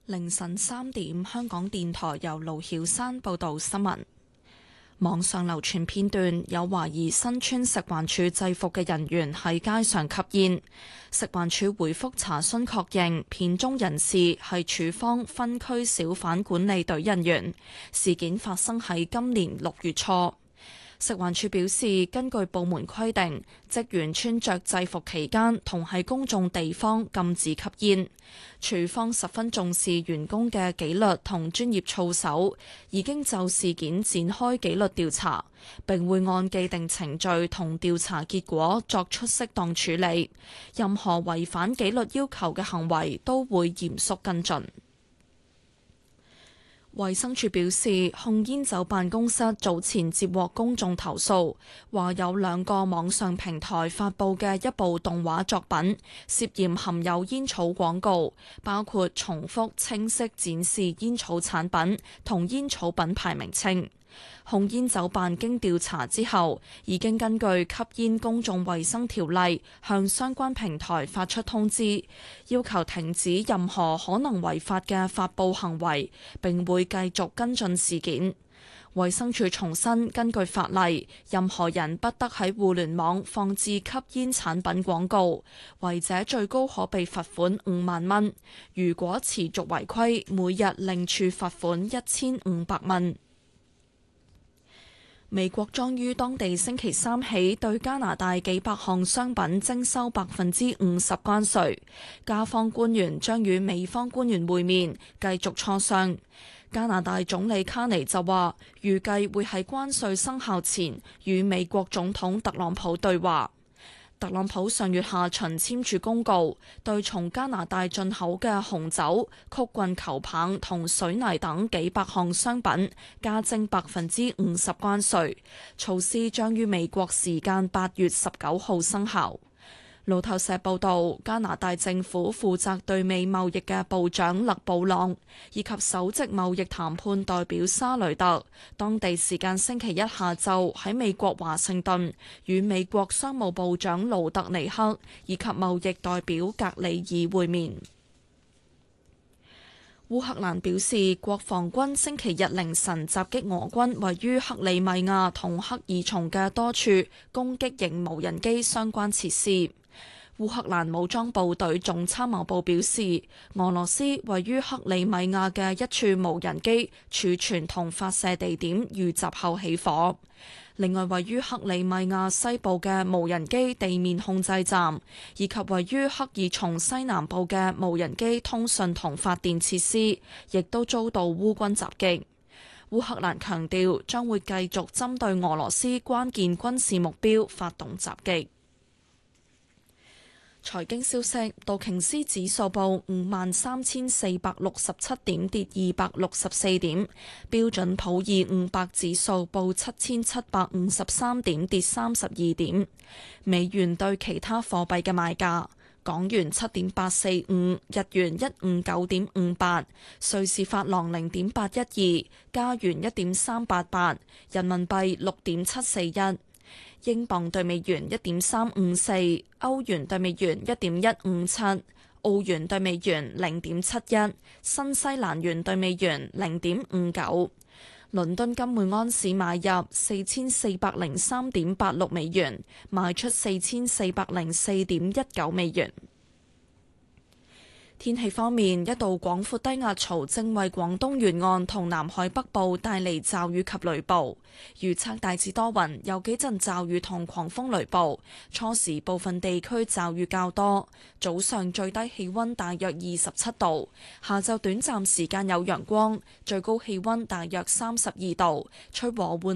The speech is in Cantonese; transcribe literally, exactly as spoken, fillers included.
凌晨三點，香港電台由盧曉山報道新聞。網上流傳片段，有懷疑身穿食環署制服嘅人員喺街上吸煙。食環署回覆查詢確認，片中人士係署方分區小販管理隊人員。事件發生喺今年六月初。食環署表示，根據部門規定，職員穿着制服期間同喺公眾地方禁止吸煙。署方十分重視員工嘅紀律同專業操守，已經就事件展開紀律調查，並會按既定程序同調查結果作出適當處理。任何違反紀律要求嘅行為都會嚴肅跟進。衛生署表示，控煙酒辦公室早前接獲公眾投訴，話有兩個網上平台發佈嘅一部動畫作品涉嫌含有煙草廣告，包括重複清晰展示煙草產品同煙草品牌名稱。控煙酒辦經調查之後，已經根據吸煙公眾衛生條例向相關平台發出通知，要求停止任何可能違法嘅發佈行為，並會繼續跟進事件。衛生署重申，根據法例，任何人不得喺互聯網放置吸煙產品廣告，違者最高可被罰款五萬蚊。如果持續違規，每日另處罰款一千五百蚊。美國將於當地星期三起對加拿大幾百項商品徵收百分之五十關稅。加方官員將與美方官員會面，繼續磋商。加拿大總理卡尼就話，預計會喺關稅生效前與美國總統特朗普對話。特朗普上月下旬簽署公告，對從加拿大進口嘅紅酒、曲棍球棒同水泥等幾百項商品加徵百分之五十關稅，措施將於美國時間八月十九號生效。路透社報道，加拿大政府負責對美貿易嘅部長勒布朗以及首席貿易談判代表沙雷特，當地時間星期一下晝喺美國華盛頓與美國商務部長盧特尼克以及貿易代表格里爾會面。烏克蘭表示，國防軍星期日凌晨襲擊俄軍位於克里米亞同克爾松嘅多處攻擊型無人機相關設施。烏克蘭武裝部隊總參謀部表示，俄羅斯位於克里米亞嘅一處無人機儲存同發射地點遇襲後起火。另外，位於克里米亞西部嘅無人機地面控制站，以及位於克爾松西南部嘅無人機通訊同發電設施，亦都遭到烏軍襲擊。烏克蘭強調將會繼續針對俄羅斯關鍵軍事目標發動襲擊。財經消息，道瓊斯指數報五萬三千四百六十七點，跌二百六十四點；標準普爾五百指數報七千七百五十三點，跌三十二點。美元對其他貨幣嘅賣價：港元七點八四五，日元一五九點五八，瑞士法郎零點八一二，加元一點三八八，人民幣六點七四一。英鎊對美元一點三五四，歐元對美元一點一五七，澳元對美元零點七一，新西蘭元對美元零點五九。倫敦金每安士買入四千四百零三點八六美元，賣出四千四百零四點一九美元。天氣方面，一道廣闊低壓槽正為廣東沿岸同南海北部帶嚟驟雨及雷暴。預測大致多雲，有幾陣驟雨同狂風雷暴。初時部分地區驟雨較多，早上最低氣溫大約二十七度，下晝短暫時間有陽光，最高氣溫大約三十二度，吹和緩